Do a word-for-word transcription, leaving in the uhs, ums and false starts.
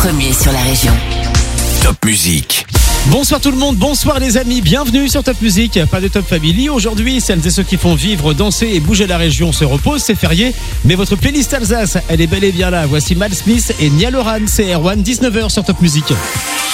Premier sur la région. Top Musique. Bonsoir tout le monde, bonsoir les amis, bienvenue sur Top Musique. Pas de Top Family aujourd'hui, celles et ceux qui font vivre, danser et bouger la région se reposent, c'est férié. Mais votre playlist Alsace, elle est bel et bien là. Voici Mal Smith et Nia Loran, c'est R un, dix-neuf heures sur Top Musique.